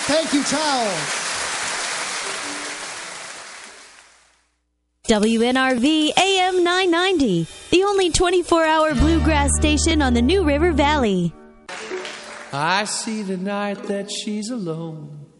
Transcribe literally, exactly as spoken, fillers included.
Thank you, ciao. W N R V A M nine ninety, the only twenty-four hour bluegrass station on the New River Valley. I see tonight that she's alone,